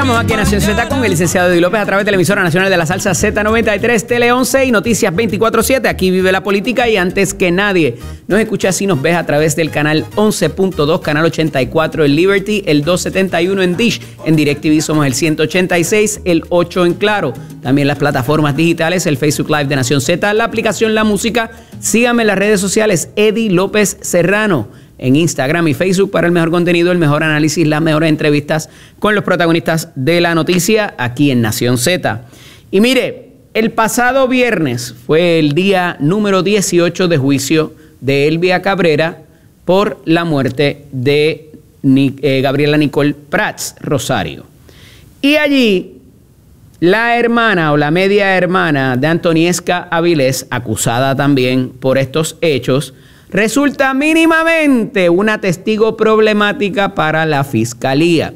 Estamos aquí en Nación Z con el licenciado Eddie López a través de la emisora nacional de la salsa Z93, Tele 11 y Noticias 24/7. Aquí vive la política y antes que nadie nos escuchas y nos ves a través del canal 11.2, canal 84 en Liberty, el 271 en Dish, en DirecTV somos el 186, el 8 en Claro. También las plataformas digitales, el Facebook Live de Nación Z, la aplicación La Música. Síganme en las redes sociales, Eddie López Serrano, en Instagram y Facebook para el mejor contenido, el mejor análisis, las mejores entrevistas con los protagonistas de la noticia aquí en Nación Z. Y mire, el pasado viernes fue el día número 18 de juicio de Elvia Cabrera por la muerte de Gabriela Nicole Prats Rosario. Y allí la hermana o la media hermana de Antoniesca Avilés, acusada también por estos hechos, resulta mínimamente una testigo problemática para la fiscalía.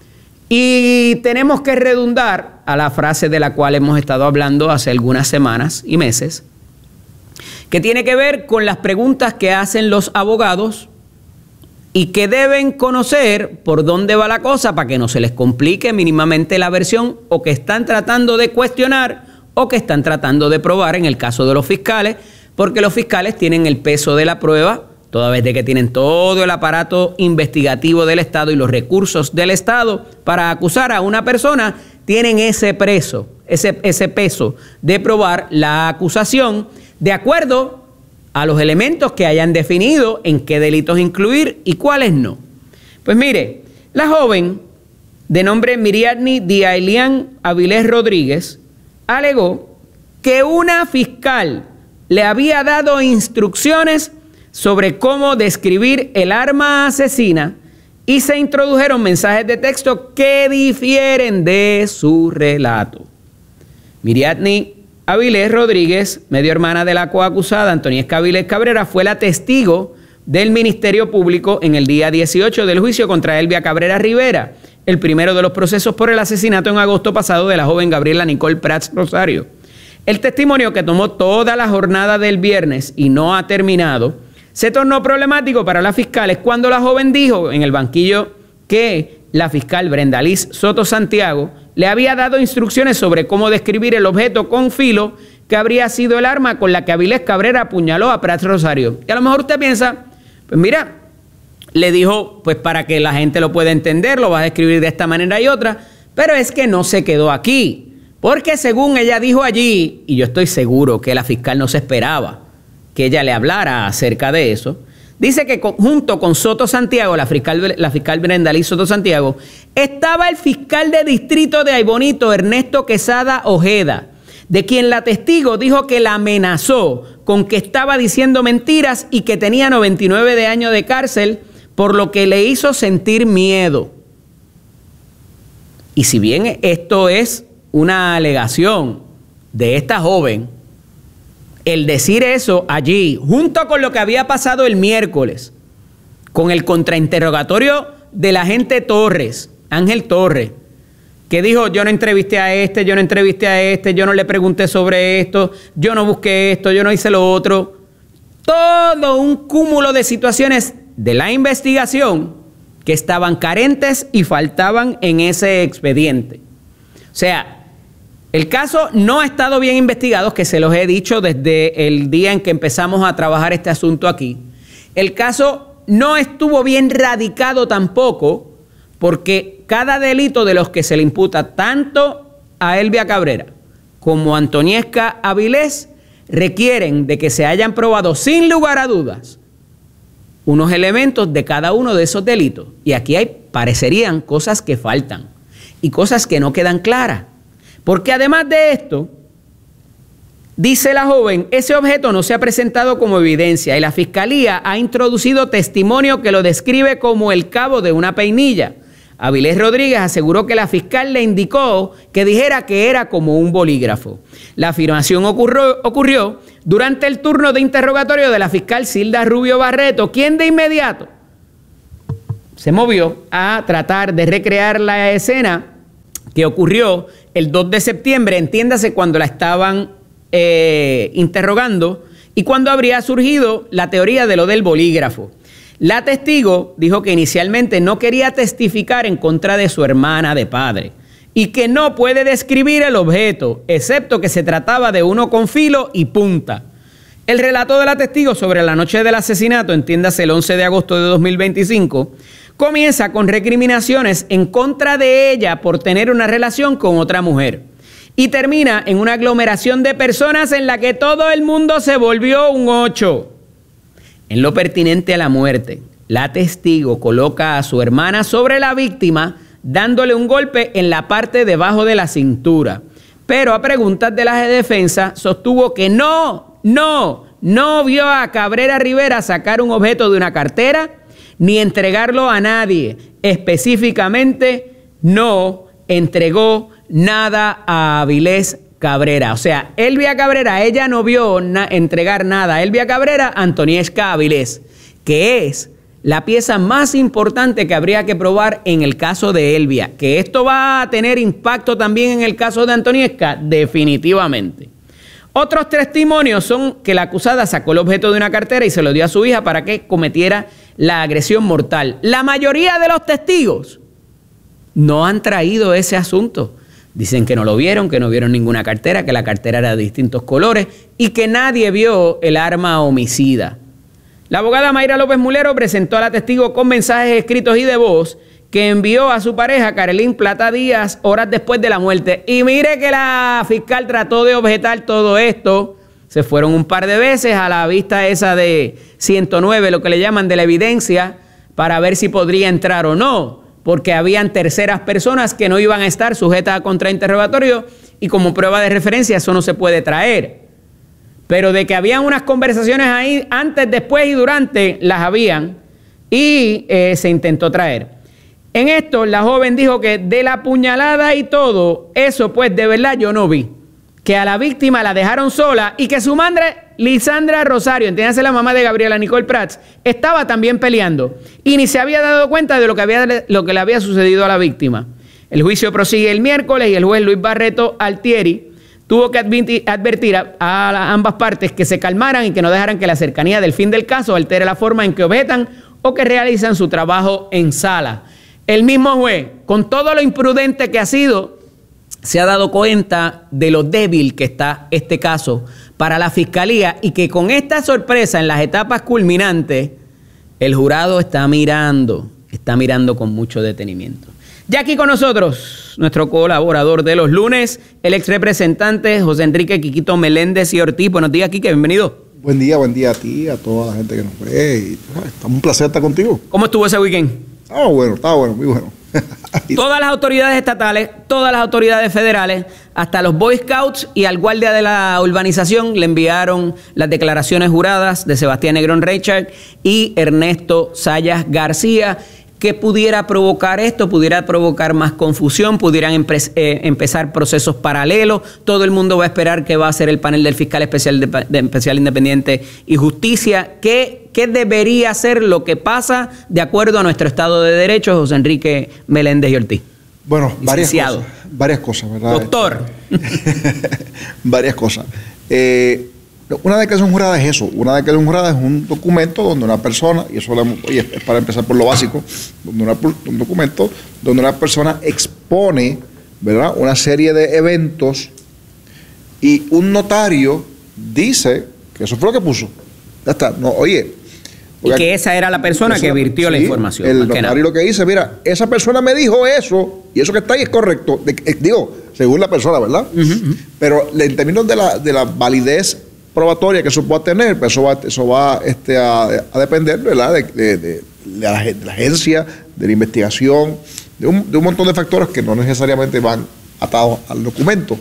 Y tenemos que redundar a la frase de la cual hemos estado hablando hace algunas semanas y meses, que tiene que ver con las preguntas que hacen los abogados y que deben conocer por dónde va la cosa para que no se les complique mínimamente la versión o que están tratando de cuestionar o que están tratando de probar en el caso de los fiscales, porque los fiscales tienen el peso de la prueba, toda vez de que tienen todo el aparato investigativo del Estado y los recursos del Estado para acusar a una persona, tienen ese peso de probar la acusación de acuerdo a los elementos que hayan definido en qué delitos incluir y cuáles no. Pues mire, la joven de nombre Miriadni Diailian Avilés Rodríguez alegó que una fiscal le había dado instrucciones sobre cómo describir el arma asesina y se introdujeron mensajes de texto que difieren de su relato. Miriadni Avilés Rodríguez, medio hermana de la coacusada Antoniesca Avilés Cabrera, fue la testigo del Ministerio Público en el día 18 del juicio contra Elvia Cabrera Rivera, el primero de los procesos por el asesinato en agosto pasado de la joven Gabriela Nicole Prats Rosario. El testimonio, que tomó toda la jornada del viernes y no ha terminado, se tornó problemático para las fiscales cuando la joven dijo en el banquillo que la fiscal Brenda Liz Soto Santiago le había dado instrucciones sobre cómo describir el objeto con filo que habría sido el arma con la que Avilés Cabrera apuñaló a Prats Rosario. Y a lo mejor usted piensa, pues mira, le dijo, pues para que la gente lo pueda entender, lo va a describir de esta manera y otra, pero es que no se quedó aquí. Porque según ella dijo allí, y yo estoy seguro que la fiscal no se esperaba que ella le hablara acerca de eso, dice que junto con Soto Santiago, la fiscal Brenda Liz Soto Santiago, estaba el fiscal de distrito de Aybonito, Ernesto Quesada Ojeda, de quien la testigo dijo que la amenazó con que estaba diciendo mentiras y que tenía 99 años de cárcel, por lo que le hizo sentir miedo. Y si bien esto es una alegación de esta joven, el decir eso allí, junto con lo que había pasado el miércoles, con el contrainterrogatorio del agente Torres, Ángel Torres, que dijo, yo no entrevisté a este, yo no entrevisté a este, yo no le pregunté sobre esto, yo no busqué esto, yo no hice lo otro. Todo un cúmulo de situaciones de la investigación que estaban carentes y faltaban en ese expediente. O sea, el caso no ha estado bien investigado, que se los he dicho desde el día en que empezamos a trabajar este asunto aquí. El caso no estuvo bien radicado tampoco, porque cada delito de los que se le imputa tanto a Elvia Cabrera como a Antoniesca Avilés requieren de que se hayan probado sin lugar a dudas unos elementos de cada uno de esos delitos. Y aquí parecerían cosas que faltan y cosas que no quedan claras. Porque además de esto, dice la joven, ese objeto no se ha presentado como evidencia y la fiscalía ha introducido testimonio que lo describe como el cabo de una peinilla. Avilés Rodríguez aseguró que la fiscal le indicó que dijera que era como un bolígrafo. La afirmación ocurrió durante el turno de interrogatorio de la fiscal Silda Rubio Barreto, quien de inmediato se movió a tratar de recrear la escena que ocurrió el 2 de septiembre, entiéndase cuando la estaban interrogando y cuando habría surgido la teoría de lo del bolígrafo. La testigo dijo que inicialmente no quería testificar en contra de su hermana de padre. y que no puede describir el objeto, excepto que se trataba de uno con filo y punta. El relato de la testigo sobre la noche del asesinato, entiéndase el 11 de agosto de 2025, comienza con recriminaciones en contra de ella por tener una relación con otra mujer y termina en una aglomeración de personas en la que todo el mundo se volvió un 8. En lo pertinente a la muerte, la testigo coloca a su hermana sobre la víctima dándole un golpe en la parte debajo de la cintura, pero a preguntas de la defensa sostuvo que no vio a Cabrera Rivera sacar un objeto de una cartera ni entregarlo a nadie. Específicamente, no entregó nada a Avilés Cabrera. O sea, Elvia Cabrera, ella no vio entregar nada a Elvia Cabrera, Antoniesca Avilés, que es la pieza más importante que habría que probar en el caso de Elvia. Que esto va a tener impacto también en el caso de Antoniesca, definitivamente. Otros testimonios son que la acusada sacó el objeto de una cartera y se lo dio a su hija para que cometiera la agresión mortal. La mayoría de los testigos no han traído ese asunto. Dicen que no lo vieron, que no vieron ninguna cartera, que la cartera era de distintos colores y que nadie vio el arma homicida. La abogada Mayra López Mulero presentó a la testigo con mensajes escritos y de voz que envió a su pareja, Carolín Plata Díaz, horas después de la muerte. Y mire que la fiscal trató de objetar todo esto. Se fueron un par de veces a la vista esa de 109, lo que le llaman de la evidencia, para ver si podría entrar o no, porque habían terceras personas que no iban a estar sujetas a contrainterrogatorio y como prueba de referencia eso no se puede traer. Pero de que habían unas conversaciones ahí antes, después y durante, las habían y se intentó traer. En esto, la joven dijo que de la puñalada y todo, eso pues de verdad yo no vi. Que a la víctima la dejaron sola y que su madre, Lisandra Rosario, entiéndase la mamá de Gabriela Nicole Prats, estaba también peleando y ni se había dado cuenta de lo que le había sucedido a la víctima. El juicio prosigue el miércoles y el juez Luis Barreto Altieri tuvo que advertir a ambas partes que se calmaran y que no dejaran que la cercanía del fin del caso altere la forma en que objetan o que realizan su trabajo en sala. El mismo juez, con todo lo imprudente que ha sido, se ha dado cuenta de lo débil que está este caso para la fiscalía y que con esta sorpresa en las etapas culminantes, el jurado está mirando con mucho detenimiento. Ya aquí con nosotros, nuestro colaborador de los lunes, el ex representante José Enrique Quiquito Meléndez y Ortiz. Buenos días, Quique, bienvenido. Buen día a ti, a toda la gente que nos ve. Estamos un placer estar contigo. ¿Cómo estuvo ese weekend? Estaba bueno, muy bueno. Todas las autoridades estatales, todas las autoridades federales, hasta los Boy Scouts y al guardia de la urbanización le enviaron las declaraciones juradas de Sebastián Negrón Richard y Ernesto Sayas García, que pudiera provocar esto, pudiera provocar más confusión, pudieran empezar procesos paralelos. Todo el mundo va a esperar qué va a hacer el panel del fiscal especial independiente y justicia. ¿Qué debería ser lo que pasa de acuerdo a nuestro Estado de Derecho, José Enrique Meléndez y Ortiz? Bueno, varias cosas, ¿verdad? Doctor. Varias cosas. Una declaración jurada es eso. Una declaración jurada es un documento donde una persona, y eso es para empezar por lo básico, un documento donde una persona expone, ¿verdad?, una serie de eventos y un notario dice que eso fue lo que puso. Ya está. No, oye. Y que esa era la persona que virtió la información. El notario lo que dice, mira, esa persona me dijo eso y eso que está ahí es correcto. Digo, según la persona, ¿verdad? Pero en términos de la validez probatoria que eso pueda tener, pues eso va a depender, ¿verdad?, de la agencia, de la investigación, de un montón de factores que no necesariamente van atados al documento.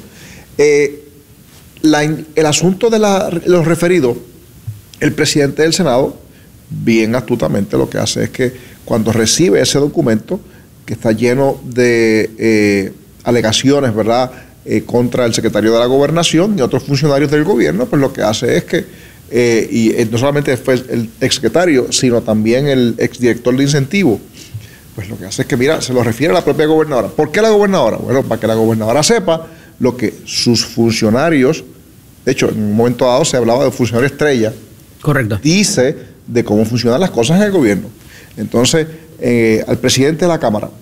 El asunto de los referidos, el presidente del Senado, bien astutamente lo que hace es que cuando recibe ese documento, que está lleno de alegaciones, ¿verdad?, contra el secretario de la Gobernación y otros funcionarios del gobierno, pues lo que hace es que, no solamente fue el exsecretario, sino también el exdirector de incentivo, pues lo que hace es que, mira, se lo refiere a la propia gobernadora. ¿Por qué la gobernadora? Bueno, para que la gobernadora sepa lo que sus funcionarios, de hecho, en un momento dado se hablaba de funcionario estrella. Correcto. Dice de cómo funcionan las cosas en el gobierno. Entonces, al presidente de la Cámara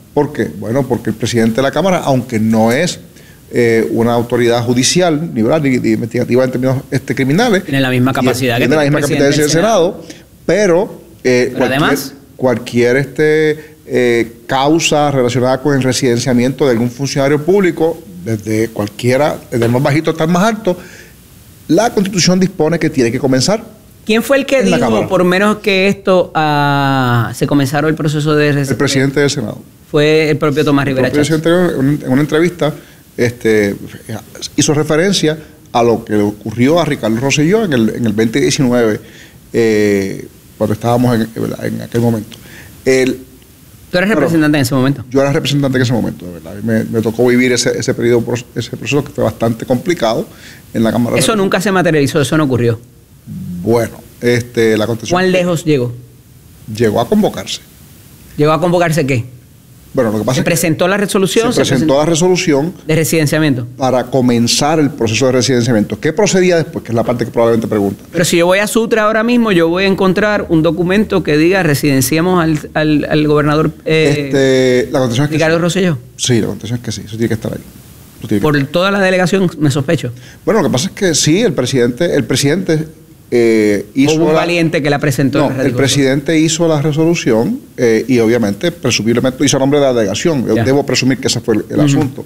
¿Por qué? Bueno, porque el presidente de la Cámara, aunque no es una autoridad judicial ni investigativa en términos criminales, tiene la misma capacidad que tiene la misma capacidad del Senado, pero además cualquier causa relacionada con el residenciamiento de algún funcionario público, desde cualquiera, desde el más bajito hasta el más alto, la Constitución dispone que tiene que comenzar. ¿Quién fue el que dijo, por menos que esto se comenzaron el proceso de el presidente del Senado? Fue el propio Tomás Rivera El presidente en una entrevista hizo referencia a lo que le ocurrió a Ricardo Rosselló en el 2019, cuando estábamos en aquel momento. ¿Tú eres representante en ese momento? Yo era representante en ese momento, de verdad. Me tocó vivir ese periodo, ese proceso que fue bastante complicado en la Cámara. Eso nunca se materializó, eso no ocurrió. Bueno, la Constitución. ¿Cuán lejos llegó? Llegó a convocarse. ¿Llegó a convocarse qué? Bueno, lo que pasa ¿Se presentó la resolución? Se presentó la resolución de residenciamiento para comenzar el proceso de residenciamiento. ¿Qué procedía después? Que es la parte que probablemente pregunta. Pero si yo voy a Sutra ahora mismo, yo voy a encontrar un documento que diga residenciamos al gobernador la Constitución es que Ricardo Rosselló. Sí, la Constitución es que sí, eso tiene que estar ahí. Por toda la delegación, me sospecho. Bueno, lo que pasa es que sí, el presidente hizo. Hubo un valiente que la presentó. No, el presidente hizo la resolución y obviamente, presumiblemente, hizo a nombre de la delegación. Yo debo presumir que ese fue el asunto.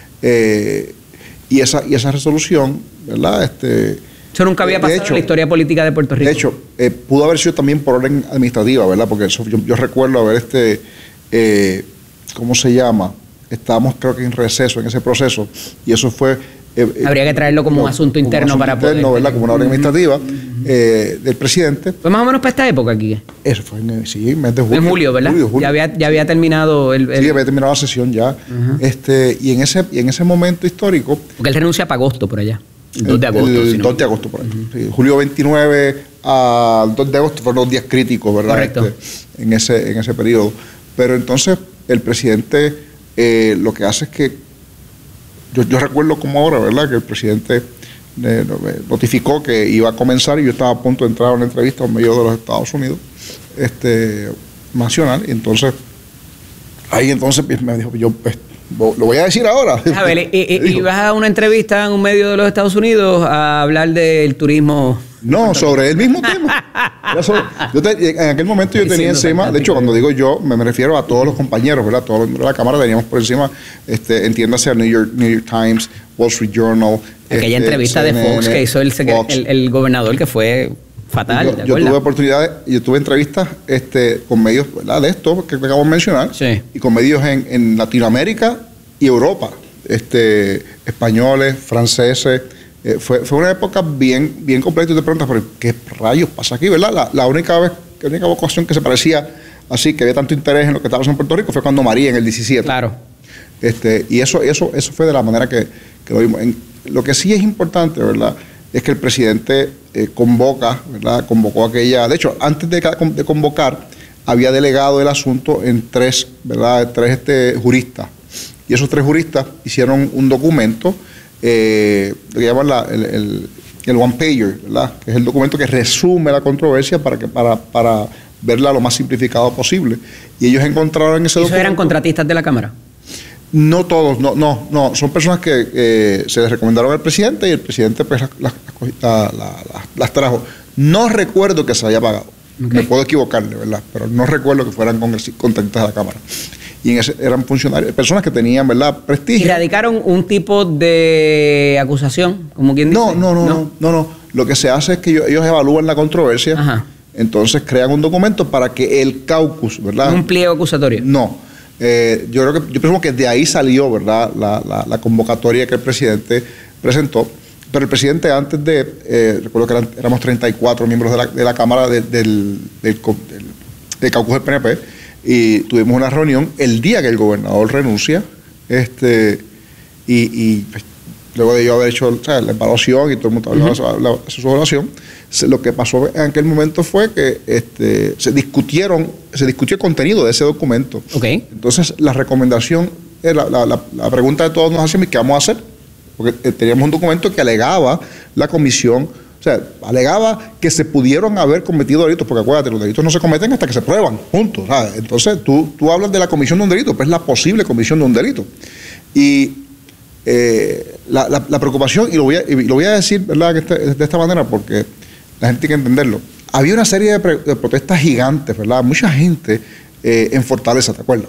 Y esa resolución, ¿verdad? Eso nunca había pasado en la historia política de Puerto Rico. De hecho, pudo haber sido también por orden administrativa, ¿verdad? Porque eso, yo recuerdo haber ¿cómo se llama? Estábamos, creo que en receso en ese proceso, y eso fue. Habría que traerlo como un asunto interno para poder. ¿verdad? Como una orden administrativa del presidente. ¿Fue más o menos para esta época aquí? Eso fue en mes de julio. En julio, ¿verdad? Julio. Ya había terminado Sí, había terminado la sesión ya. Y en ese momento histórico. Porque él renuncia para agosto por allá. El 2 de agosto. El 2 de agosto por ahí. Sí, julio 29 al 2 de agosto fueron los días críticos, ¿verdad? Correcto. En ese periodo. Pero entonces el presidente lo que hace es que yo recuerdo como ahora, ¿verdad? Que el presidente notificó que iba a comenzar y yo estaba a punto de entrar a una entrevista a un medio de los Estados Unidos nacional, y entonces ahí me dijo, yo lo voy a decir ahora. A ver, y vas a una entrevista en un medio de los Estados Unidos a hablar del turismo. No, sobre el mismo tema. En aquel momento yo tenía encima, de hecho, cuando digo yo, me refiero a todos los compañeros, ¿verdad? Todos los miembros de la Cámara teníamos por encima, entiéndase, al New York Times, Wall Street Journal. Aquella entrevista CNN, de Fox que hizo el gobernador, que fue fatal. Yo tuve oportunidades, yo tuve entrevistas con medios, ¿verdad? De esto que acabo de mencionar, sí. Y con medios en Latinoamérica y Europa, españoles, franceses. Fue una época bien completa. Y te preguntas, ¿pero qué rayos pasa aquí, verdad? La única ocasión que se parecía así, que había tanto interés en lo que estaba pasando en Puerto Rico, fue cuando María en el 17. Claro. Y eso fue de la manera que lo vimos. Lo que sí es importante, ¿verdad?, es que el presidente convocó aquella. De hecho, antes de convocar, había delegado el asunto en tres juristas. Y esos 3 juristas hicieron un documento, lo que llaman el one pager, ¿verdad?, que es el documento que resume la controversia para verla lo más simplificado posible. Y ellos encontraron en ese documento. ¿Esos eran contratistas de la Cámara? No todos, no. Son personas que se les recomendaron al presidente y el presidente pues las trajo. No recuerdo que se haya pagado. Okay. Me puedo equivocarle, ¿verdad? Pero no recuerdo que fueran contratistas de la Cámara. Y eran funcionarios, personas que tenían, ¿verdad?, prestigio. ¿Y radicaron un tipo de acusación, como quien dice? No. Lo que se hace es que ellos evalúan la controversia. Ajá. Entonces crean un documento para que el caucus, ¿verdad? ¿Un pliego acusatorio? No. Yo pienso que de ahí salió, ¿verdad?, la convocatoria que el presidente presentó. Pero el presidente, antes recuerdo que éramos 34 miembros de la Cámara del caucus del PNP, y tuvimos una reunión el día que el gobernador renuncia, y pues, luego de yo haber hecho la evaluación y todo el mundo hablaba de su evaluación, lo que pasó en aquel momento fue que se discutió el contenido de ese documento. Okay. Entonces, la recomendación, la pregunta de todos nos hacíamos, ¿qué vamos a hacer? Porque teníamos un documento que alegaba la comisión, sea, alegaba que se pudieron haber cometido delitos, porque acuérdate, los delitos no se cometen hasta que se prueban, punto. ¿Sabes? Entonces, tú hablas de la comisión de un delito, pues es la posible comisión de un delito. Y la preocupación, y lo voy a decir, ¿verdad?, de esta manera, porque la gente tiene que entenderlo. Había una serie de protestas gigantes, ¿verdad? Mucha gente en Fortaleza, ¿te acuerdas?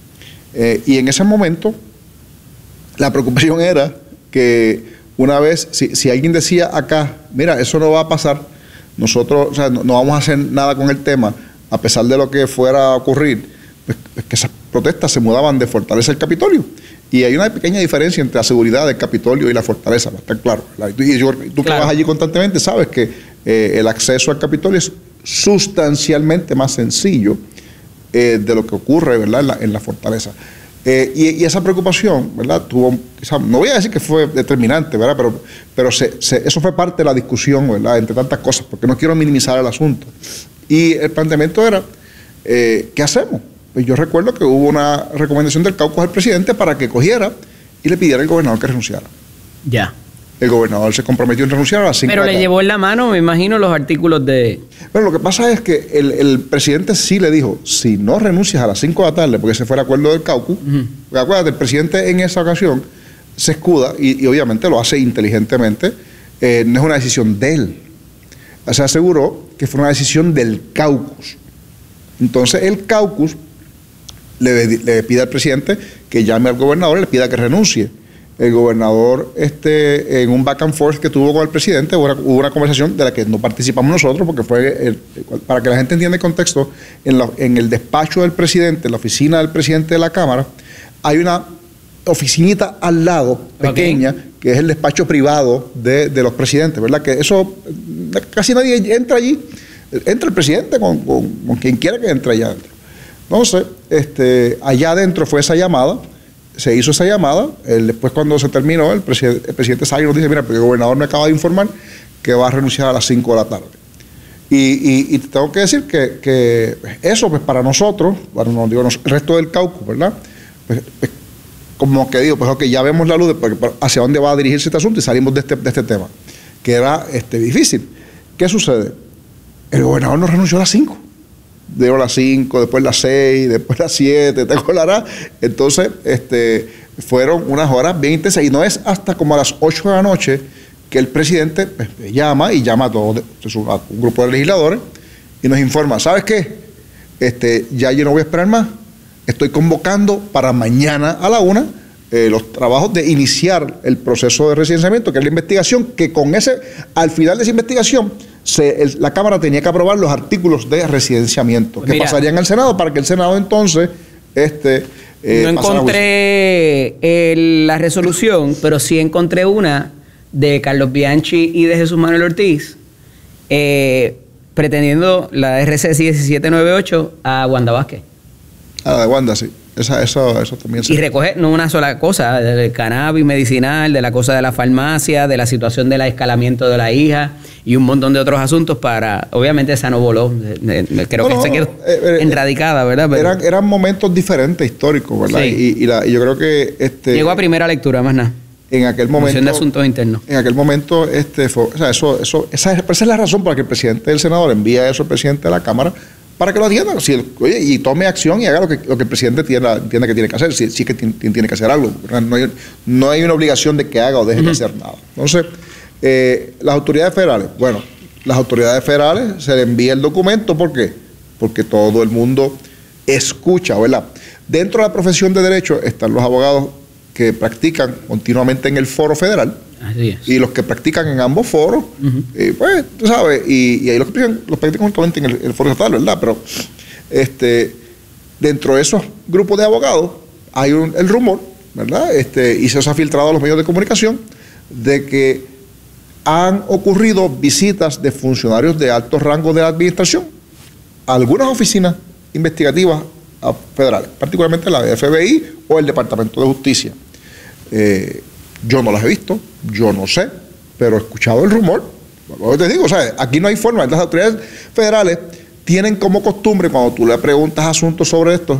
Y en ese momento, la preocupación era que una vez, si alguien decía acá, mira, eso no va a pasar, nosotros, o sea, no vamos a hacer nada con el tema, a pesar de lo que fuera a ocurrir, pues que esas protestas se mudaban de Fortaleza al Capitolio. Y hay una pequeña diferencia entre la seguridad del Capitolio y la Fortaleza, va a estar claro. Tú que vas allí constantemente sabes que el acceso al Capitolio es sustancialmente más sencillo de lo que ocurre, ¿verdad?, en la Fortaleza. Y esa preocupación, ¿verdad?, no voy a decir que fue determinante, ¿verdad?, pero eso fue parte de la discusión, ¿verdad?, entre tantas cosas, porque no quiero minimizar el asunto. Y el planteamiento era, ¿qué hacemos? Pues yo recuerdo que hubo una recomendación del caucus al presidente para que cogiera y le pidiera al gobernador que renunciara. Ya. El gobernador se comprometió en renunciar a las 5 de la tarde. Pero le llevó en la mano, me imagino, los artículos de... Bueno, lo que pasa es que el presidente sí le dijo, si no renuncias a las 5 de la tarde, porque ese fue el acuerdo del caucus, porque acuérdate, el presidente en esa ocasión se escuda y obviamente lo hace inteligentemente, no es una decisión de él. Se aseguró que fue una decisión del caucus. Entonces el caucus le pide al presidente que llame al gobernador y le pida que renuncie. El gobernador, en un back and forth que tuvo con el presidente, hubo una conversación de la que no participamos nosotros, porque fue, para que la gente entienda el contexto, en el despacho del presidente, en la oficina del presidente de la Cámara, hay una oficinita al lado, pequeña, que es el despacho privado de los presidentes, ¿verdad? Que eso, casi nadie entra allí, entra el presidente con quien quiera que entre allá adentro. Entonces, allá adentro fue esa llamada, se hizo esa llamada, después cuando se terminó, el presidente sale y nos dice, mira, el gobernador me acaba de informar que va a renunciar a las 5 de la tarde. Y tengo que decir que eso, pues para nosotros, bueno, el resto del caucus, ¿verdad? Pues, como que digo, pues ok, ya vemos la luz de hacia dónde va a dirigirse este asunto y salimos de este tema, que era difícil. ¿Qué sucede? El gobernador no renunció a las 5. Dio las 5, después las 6, después las 7, ¿te acordarás? Entonces, fueron unas horas bien intensas y no es hasta como a las 8 de la noche que el presidente llama a todos, a un grupo de legisladores y nos informa, ¿sabes qué? Ya yo no voy a esperar más, estoy convocando para mañana a la 1 los trabajos de iniciar el proceso de residenciamiento, que es la investigación, que al final de esa investigación, la Cámara tenía que aprobar los artículos de residenciamiento, que pasarían al Senado para que el Senado entonces no encontré la resolución, pero sí encontré una de Carlos Bianchi y de Jesús Manuel Ortiz pretendiendo la RC 1798 a Wanda Vázquez. Ah, de Wanda, sí. Eso también. Y recoge no una sola cosa, del cannabis medicinal, de la cosa de la farmacia, de la situación del escalamiento de la hija y un montón de otros asuntos para, obviamente esa no voló, creo que se quedó enradicada, ¿verdad? Pero eran momentos diferentes históricos, ¿verdad? Sí. Y yo creo que llegó a primera lectura, más nada. En aquel momento. Comisión de Asuntos Internos. En aquel momento, esa es la razón por la que el presidente del Senado le envía eso al presidente de la Cámara, para que lo atienda, y tome acción y haga lo que el presidente entienda que tiene que hacer, si es que tiene que hacer algo. No hay una obligación de que haga o deje de hacer nada. Entonces, las autoridades federales, se le envía el documento, ¿por qué? Porque todo el mundo escucha, ¿verdad? Dentro de la profesión de Derecho están los abogados que practican continuamente en el foro federal. Así es. Y los que practican en ambos foros, pues, tú sabes, y ahí los practican justamente en el foro estatal, ¿verdad? Pero dentro de esos grupos de abogados hay el rumor, ¿verdad? Y se os ha filtrado a los medios de comunicación de que han ocurrido visitas de funcionarios de alto rango de la administración a algunas oficinas investigativas federales, particularmente la de FBI o el Departamento de Justicia. Yo no las he visto, yo no sé, pero he escuchado el rumor. Lo que te digo, o sea, aquí no hay forma. Las autoridades federales tienen como costumbre, cuando tú le preguntas asuntos sobre esto,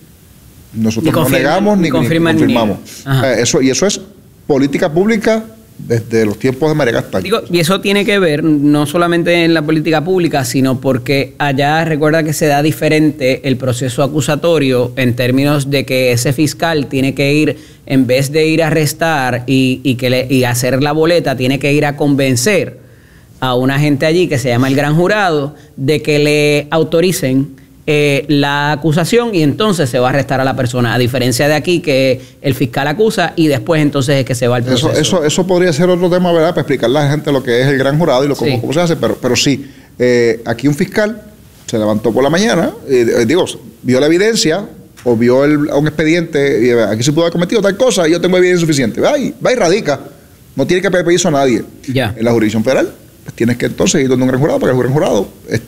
nosotros no negamos ni confirmamos. Eso es política pública desde los tiempos de María Castaño. Digo, y eso tiene que ver no solamente en la política pública, sino porque allá recuerda que se da diferente el proceso acusatorio en términos de que ese fiscal tiene que ir, en vez de ir a arrestar y hacer la boleta, tiene que ir a convencer a una gente allí que se llama el gran jurado de que le autoricen la acusación y entonces se va a arrestar a la persona, a diferencia de aquí que el fiscal acusa y después entonces es que se va al proceso. Eso podría ser otro tema, ¿verdad? Para explicarle a la gente lo que es el gran jurado y cómo se hace, pero sí, aquí un fiscal se levantó por la mañana, vio la evidencia o vio un expediente, y aquí se pudo haber cometido tal cosa y yo tengo evidencia suficiente, va y radica, no tiene que pedir permiso a nadie. Ya. En la jurisdicción federal, pues tienes que entonces ir donde un gran jurado, porque el gran jurado,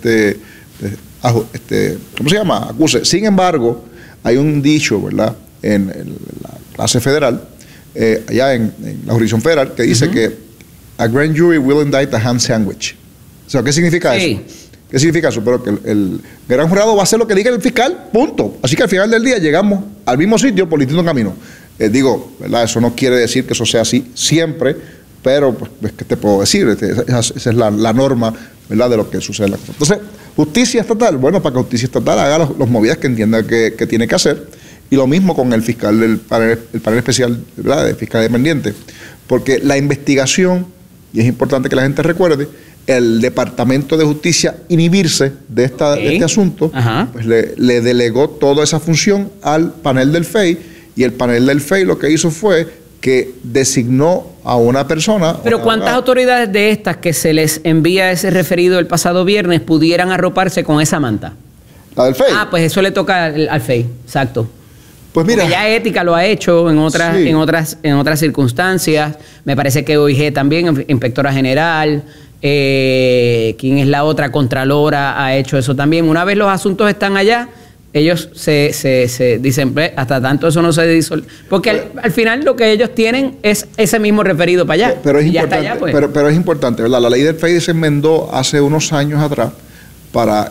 ¿cómo se llama? Acuse. Sin embargo, hay un dicho, ¿verdad?, en la clase federal, allá en la jurisdicción federal, que dice que a grand jury will indict a ham sandwich. O sea, ¿qué significa eso? ¿Qué significa eso? Pero que el gran jurado va a hacer lo que diga el fiscal, punto. Así que al final del día llegamos al mismo sitio por distinto camino. ¿Verdad? Eso no quiere decir que eso sea así siempre, pero, pues, ¿qué te puedo decir? Esa es la norma, ¿verdad?, de lo que sucede en la cosa. Entonces, justicia estatal, bueno, para que justicia estatal haga los movidas que entienda que tiene que hacer, y lo mismo con el fiscal del panel especial, ¿verdad?, de fiscal dependiente, porque la investigación, y es importante que la gente recuerde, el Departamento de Justicia inhibirse de este asunto, pues le delegó toda esa función al panel del FEI, y el panel del FEI lo que hizo fue que designó a una persona. Pero ¿cuántas autoridades de estas que se les envía ese referido el pasado viernes pudieran arroparse con esa manta? La del FEI. Pues eso le toca al FEI, exacto. Pues mira, porque ya Ética lo ha hecho en otras circunstancias. Me parece que OIG también, Inspectora General, ¿quién es la otra? Contralora ha hecho eso también. Una vez los asuntos están allá, ellos se dicen, hasta tanto eso no se disolve. Porque al final lo que ellos tienen es ese mismo referido para allá. Pero es importante, allá, pues. pero es importante, ¿verdad? La ley del FEI se enmendó hace unos años atrás para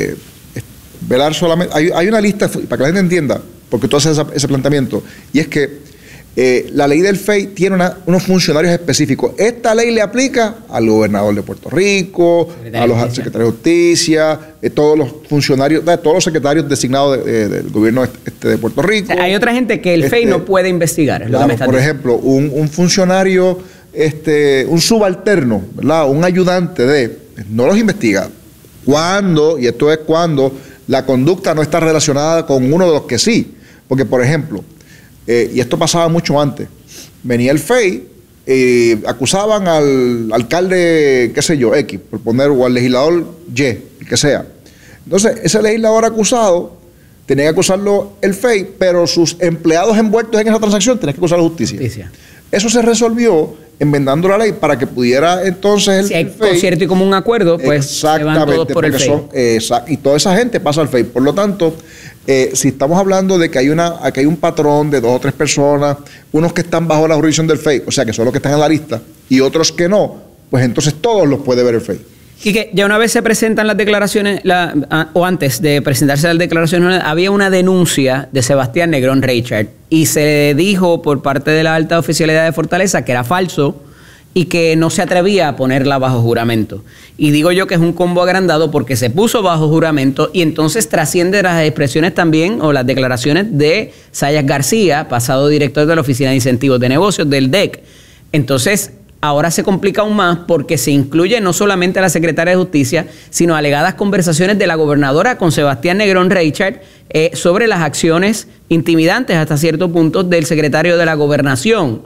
velar solamente. Hay una lista, para que la gente entienda, porque tú haces ese planteamiento, y es que la ley del FEI tiene unos funcionarios específicos. Esta ley le aplica al gobernador de Puerto Rico, a los secretarios de Justicia, todos los funcionarios, todos los secretarios designados del gobierno de Puerto Rico. O sea, hay otra gente que el FEI no puede investigar. Es lo que me están por ejemplo, un funcionario, un subalterno, ¿verdad?, un ayudante no los investiga. Cuando, y esto es cuando la conducta no está relacionada con uno de los que sí. Porque, por ejemplo, y esto pasaba mucho antes, venía el FEI, acusaban al alcalde, qué sé yo, X, por poner, o al legislador Y, el que sea. Entonces, ese legislador acusado tenía que acusarlo el FEI, pero sus empleados envueltos en esa transacción tenían que acusar a la justicia. Eso se resolvió enmendando la ley para que pudiera entonces el FEI, concierto y como un acuerdo, pues se van todos por el FEI. Y toda esa gente pasa al FEI. Por lo tanto, si estamos hablando de que hay un patrón de 2 o 3 personas, unos que están bajo la jurisdicción del FEI, o sea que son los que están en la lista, y otros que no, pues entonces todos los puede ver el FEI. Y que ya una vez se presentan las declaraciones, o antes de presentarse las declaraciones, había una denuncia de Sebastián Negrón Reichard y se dijo por parte de la alta oficialidad de Fortaleza que era falso y que no se atrevía a ponerla bajo juramento. Y digo yo que es un combo agrandado porque se puso bajo juramento y entonces trasciende las expresiones también o las declaraciones de Sayas García, pasado director de la Oficina de Incentivos de Negocios del DEC. Entonces, ahora se complica aún más porque se incluye no solamente a la secretaria de Justicia, sino alegadas conversaciones de la gobernadora con Sebastián Negrón Reichard sobre las acciones intimidantes hasta cierto punto del secretario de la Gobernación.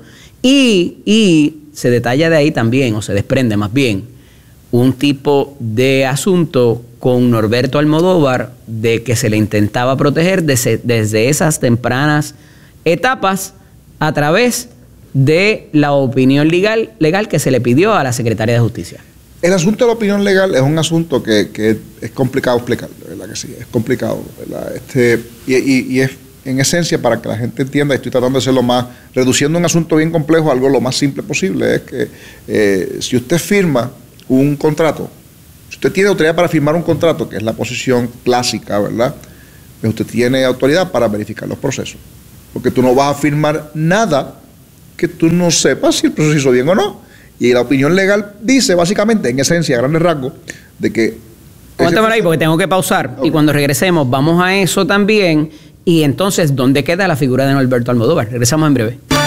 Y se detalla de ahí también, o se desprende más bien, un tipo de asunto con Norberto Almodóvar de que se le intentaba proteger desde esas tempranas etapas a través de la opinión legal que se le pidió a la Secretaría de Justicia. El asunto de la opinión legal es un asunto que es complicado explicar, ¿verdad que sí? Es complicado, ¿verdad? Y es en esencia, para que la gente entienda, estoy tratando de hacerlo más, reduciendo un asunto bien complejo a algo lo más simple posible, es que si usted firma un contrato, si usted tiene autoridad para firmar un contrato, que es la posición clásica, ¿verdad?, pues usted tiene autoridad para verificar los procesos, porque tú no vas a firmar nada que tú no sepas si el proceso se hizo bien o no. Y la opinión legal dice, básicamente, en esencia, a grandes rasgos, de que... Aguanta por ahí porque tengo que pausar. Okay. Y cuando regresemos, vamos a eso también. Y entonces, ¿dónde queda la figura de Norberto Almodóvar? Regresamos en breve.